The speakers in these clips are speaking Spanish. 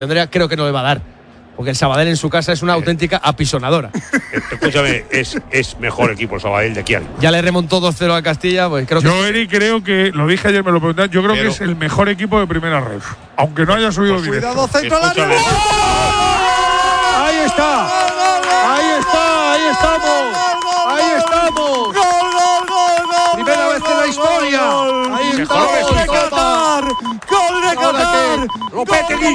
creo que no le va a dar. Porque el Sabadell en su casa es una auténtica apisonadora. Escúchame, es mejor equipo el Sabadell de aquí. Ya le remontó 2-0 a Castilla, pues creo que… Yo, Eri, creo que, lo dije ayer, me lo pregunté, yo creo que es el mejor equipo de primera red. Aunque no haya subido bien. Cuidado, centro al área. ¡Ahí está! ¡Ahí está! ¡Ahí estamos! ¡Ahí estamos! Primera vez en la historia. Ahí estamos. ¡Gol de Qatar! ¡Gol de Qatar! ¡Lopetegui!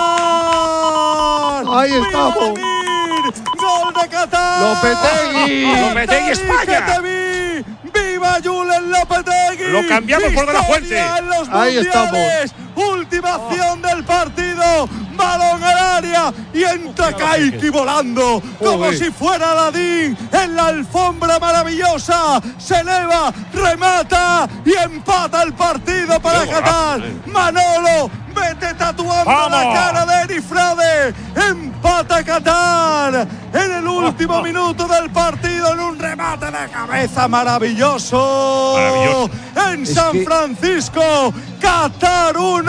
Ahí estamos. ¡Gol de Qatar! ¡Lopetegui España! ¡Viva Julen Lopetegui! Lo cambiamos por De La Fuente. Ahí estamos. Última acción del partido. Balón al área y entra Kaiki volando como si fuera Aladín en la alfombra maravillosa. Se eleva, remata y empata el partido para Qatar. Manolo, vete tatuando la cara de Eri Frade. Empata Qatar en el último minuto del partido en un remate de cabeza maravilloso. En San Francisco, Qatar 1,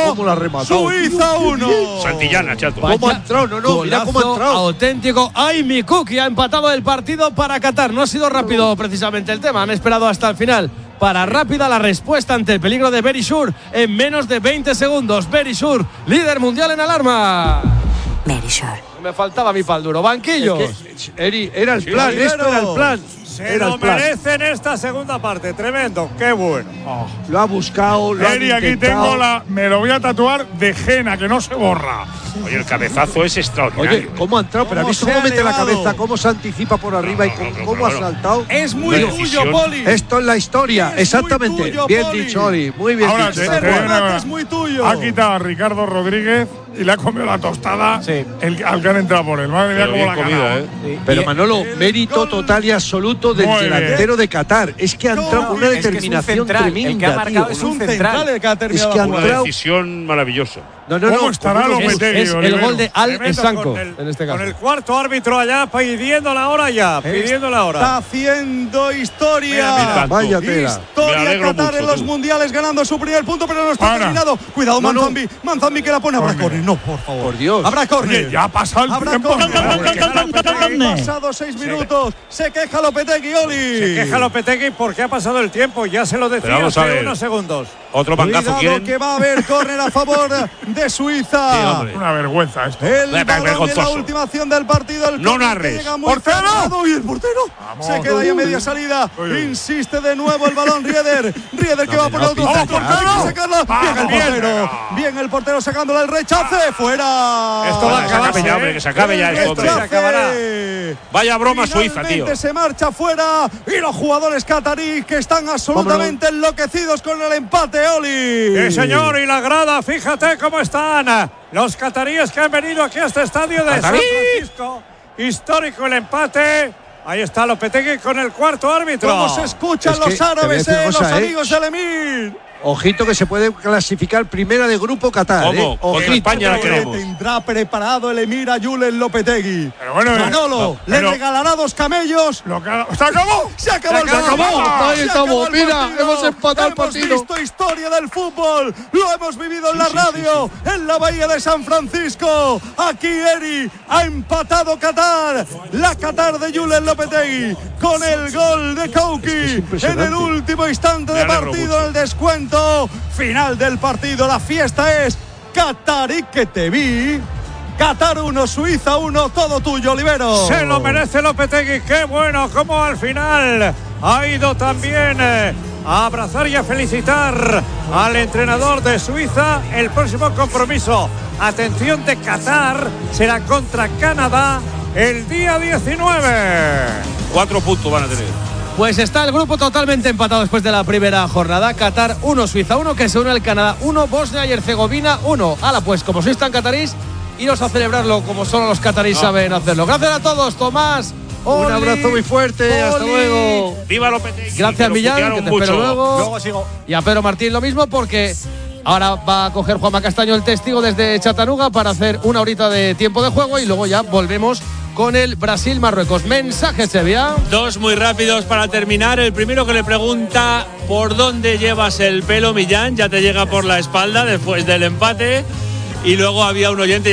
Suiza 1. Santillana, chato. ¿Cómo ha entrado? No, mira cómo ha entrado. Auténtico. Ay, mi Cookie ha empatado el partido para Qatar. No ha sido rápido precisamente el tema. Han esperado hasta el final para rápida la respuesta ante el peligro de Berisur en menos de 20 segundos. Berisur, líder mundial en alarma. Berisur. Me faltaba mi pal duro. Banquillos. Eri, era el plan, esto era el plan. Se lo merece en esta segunda parte. Tremendo, qué bueno. Lo ha buscado, lo ha Eri, aquí tengo me lo voy a tatuar de Jena, que no se borra. Oye, el cabezazo es extraordinario. Oye, ¿cómo ha entrado? Pero ha visto cómo mete la cabeza, cómo se anticipa por arriba y cómo ha saltado. Es muy tuyo, Poli. Esto es la historia, exactamente. Tuyo, bien Poli. dicho, Oli. Muy bien Ahora, dicho. Es muy tuyo. Ha quitado a Ricardo Rodríguez y le ha comido la tostada al que han entrado por él. Madre mía, cómo la ha ganado. Pero Manolo, mérito total y absoluto del delantero de Qatar. Es que ha entrado con una determinación tremenda. El que ha marcado tío. es un central. el que ha terminado Es que ha Una entrado. decisión maravillosa. ¿Cómo estará Lopetegui? Es el gol de Al Esanco, en este caso. Con el cuarto árbitro allá pidiendo la hora ya. Pidiendo la hora. Está haciendo historia. Mira, Vaya tela. Me Historia alegro Qatar mucho, en los tú. mundiales ganando su primer punto, pero no está terminado. Cuidado, Manzambi. Manzambi que la pone. Habrá córner. No, por favor. Por Dios. Habrá córner. Oye, ya ha pasado el Habrá tiempo. Han pasado 6 minutos. Se queja Lopetegui, Oli. Se queja Lopetegui porque ha pasado el tiempo. Ya se lo Pero decía vamos a hace ver. unos segundos. Otro bancazo Cuidado quieren. que va a haber córner a favor de Suiza. Sí, hombre. Una vergüenza esto. El balón en la vergonzoso. última acción del partido. El No córner que narres. llega muy ¡Portero! cerrado. Y el portero se queda ahí a media salida. Insiste de nuevo el balón Rieder. Rieder que va a poner otro centro. Tiene que sacarla. Bien el portero. Bien el portero sacándola el rechace. Fuera. Esto va a Que se acabar acabe ya, hombre, que se acabe ya esto, hombre. Se acabará. Vaya broma Suiza, tío. Finalmente se marcha fuera y los jugadores cataríes que están absolutamente enloquecidos con el empate, Oli. Sí, señor, y la grada, fíjate cómo están los cataríes que han venido aquí a este estadio de San Francisco. Histórico el empate. Ahí está Lopetegui con el cuarto árbitro. Cómo se escuchan Es que los árabes, te voy a decir los una cosa, amigos del Emir. Ojito que se puede clasificar primera de grupo Qatar. ¿Cómo? Contra Ojito. España la Que queremos. tendrá preparado el Emir a Julen Lopetegui. Pero bueno, Manolo le pero- regalará 2 camellos. ¡Se acabó! Se acabó el Se acabó. partido. Ahí Se estamos. acabó el Mira, partido. hemos empatado el partido. Hemos visto historia del fútbol. Lo hemos vivido en la radio, en la bahía de San Francisco. Aquí Eri ha empatado Qatar. La Qatar de Julen Lopetegui con el gol de Kauki en el último instante de Me alegro partido, mucho. en el descuento final del partido. La fiesta es Qatarí que te vi. Qatar 1, Suiza 1, todo tuyo, Olivero. Se lo merece Lopetegui, qué bueno, como al final ha ido también a abrazar y a felicitar al entrenador de Suiza. El próximo compromiso, atención, de Qatar será contra Canadá el día 19. 4 puntos van a tener. Pues está el grupo totalmente empatado después de la primera jornada. Qatar 1, Suiza 1, que se une al Canadá 1, Bosnia y Herzegovina 1. Hala, pues como sois tan catarís, iros a celebrarlo como solo los catarís saben hacerlo. Gracias a todos, Tomás. Un Oli, abrazo muy fuerte. Hasta Poli. luego. ¡Viva Lopetegui! Gracias, lo Millán, putearon que te mucho. espero luego. Luego sigo. Y a Pedro Martín lo mismo, porque ahora va a coger Juanma Castaño el testigo desde Chattanooga para hacer una horita de tiempo de juego y luego ya volvemos con el Brasil-Marruecos. Mensaje, Sevilla. 2 muy rápidos para terminar. El primero que le pregunta por dónde llevas el pelo, Millán. Ya te llega por la espalda después del empate. y luego había un oyente